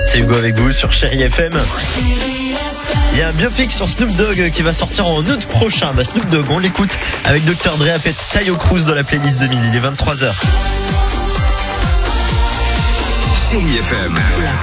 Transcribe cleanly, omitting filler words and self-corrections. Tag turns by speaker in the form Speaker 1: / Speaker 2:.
Speaker 1: C'est Hugo avec vous sur Chéri FM. Il y a un biopic sur Snoop Dogg qui va sortir en août prochain. Snoop Dogg, on l'écoute avec Dr. Dre et Taio Cruz dans la playlist 2000. Il est 23h.
Speaker 2: Chéri FM.